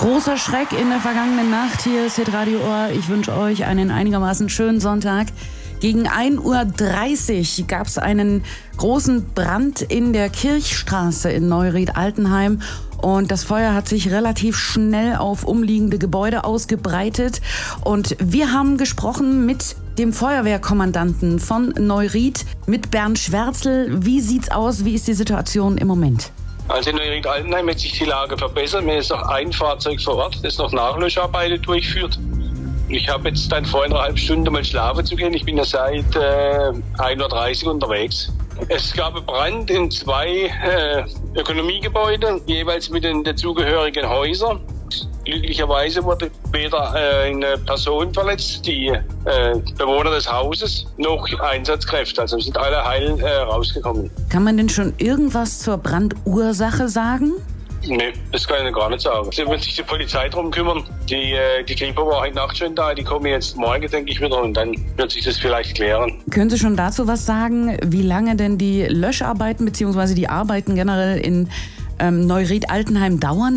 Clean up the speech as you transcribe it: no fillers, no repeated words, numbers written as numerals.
Großer Schreck in der vergangenen Nacht. Hier ist Hitradio Ohr. Ich wünsche euch einen einigermaßen schönen Sonntag. Gegen 1:30 Uhr gab es einen großen Brand in der Kirchstraße in Neuried-Altenheim. Und das Feuer hat sich relativ schnell auf umliegende Gebäude ausgebreitet. Und wir haben gesprochen mit dem Feuerwehrkommandanten von Neuried, mit Bernd Schwärzel. Wie sieht's aus? Wie ist die Situation im Moment? Also in Neuried-Altenheim hat sich die Lage verbessert. Mir ist noch ein Fahrzeug vor Ort, das noch Nachlöscharbeiten durchführt. Ich habe jetzt dann vor einer halben Stunde mal schlafen zu gehen. Ich bin ja seit 1:30 Uhr unterwegs. Es gab einen Brand in 2 Ökonomiegebäude, jeweils mit den dazugehörigen Häusern. Glücklicherweise wurde weder eine Person verletzt, die Bewohner des Hauses, noch Einsatzkräfte. Also sind alle heil rausgekommen. Kann man denn schon irgendwas zur Brandursache sagen? Nee, das kann ich gar nicht sagen. Da wird sich die Polizei drum kümmern. Die Kripo war heute Nacht schon da. Die kommen jetzt morgen, denke ich, wieder. Und dann wird sich das vielleicht klären. Können Sie schon dazu was sagen, wie lange denn die Löscharbeiten bzw. die Arbeiten generell in Neuried-Altenheim dauern?